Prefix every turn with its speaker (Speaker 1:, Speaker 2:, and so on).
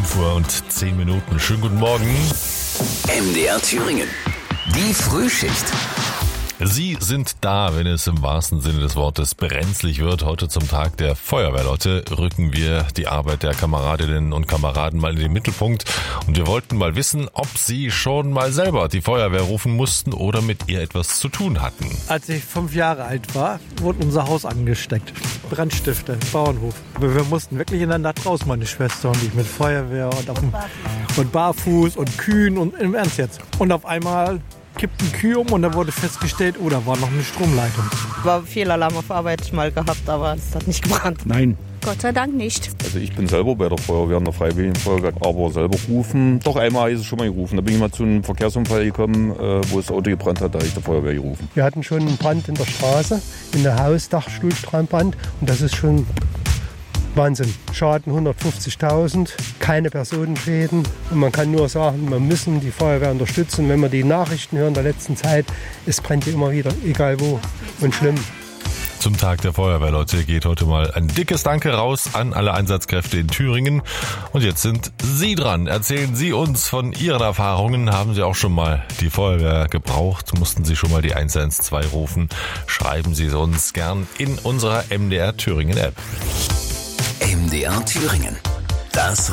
Speaker 1: 5:10. Schönen guten Morgen.
Speaker 2: MDR Thüringen. Die Frühschicht.
Speaker 1: Sie sind da, wenn es im wahrsten Sinne des Wortes brenzlig wird. Heute zum Tag der Feuerwehrleute rücken wir die Arbeit der Kameradinnen und Kameraden mal in den Mittelpunkt. Und wir wollten mal wissen, ob Sie schon mal selber die Feuerwehr rufen mussten oder mit ihr etwas zu tun hatten.
Speaker 3: Als ich 5 Jahre alt war, wurde unser Haus angesteckt. Brandstifter, Bauernhof. Aber wir mussten wirklich in der Nacht raus, meine Schwester und ich, mit Feuerwehr und barfuß und Kühen und im Ernst jetzt. Und auf einmal kippten Kühe um und da wurde festgestellt, da war noch eine Stromleitung.
Speaker 4: War viel Alarm auf Arbeit mal gehabt, aber es hat nicht gebrannt.
Speaker 5: Nein.
Speaker 6: Gott sei Dank nicht.
Speaker 5: Also ich bin selber bei der Feuerwehr, in der Freiwilligen Feuerwehr, aber selber rufen. Doch einmal ist es schon mal gerufen. Da bin ich mal zu einem Verkehrsunfall gekommen, wo das Auto gebrannt hat, da habe ich der Feuerwehr gerufen.
Speaker 7: Wir hatten schon einen Brand in der Straße, in der Hausdachstuhlstrahlbrand und das ist schon Wahnsinn. Schaden 150.000, keine Personenschäden. Und man kann nur sagen, wir müssen die Feuerwehr unterstützen. Wenn wir die Nachrichten hören der letzten Zeit, es brennt ja immer wieder, egal wo und schlimm.
Speaker 1: Zum Tag der Feuerwehrleute geht heute mal ein dickes Danke raus an alle Einsatzkräfte in Thüringen. Und jetzt sind Sie dran. Erzählen Sie uns von Ihren Erfahrungen. Haben Sie auch schon mal die Feuerwehr gebraucht? Mussten Sie schon mal die 112 rufen? Schreiben Sie es uns gern in unserer MDR Thüringen App.
Speaker 2: MDR Thüringen. Das